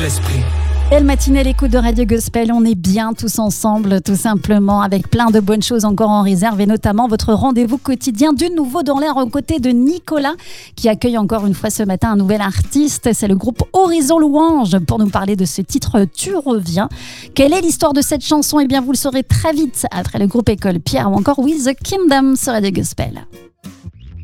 l'esprit. Belle matinée, l'écoute de Radio Gospel. On est bien tous ensemble, tout simplement, avec plein de bonnes choses encore en réserve et notamment votre rendez-vous quotidien du Nouveau dans l'air aux côtés de Nicolas qui accueille encore une fois ce matin un nouvel artiste. C'est le groupe Horizon Louange pour nous parler de ce titre Tu reviens. Quelle est l'histoire de cette chanson? Eh bien, vous le saurez très vite après le groupe École Pierre ou encore With the Kingdom sur Radio Gospel.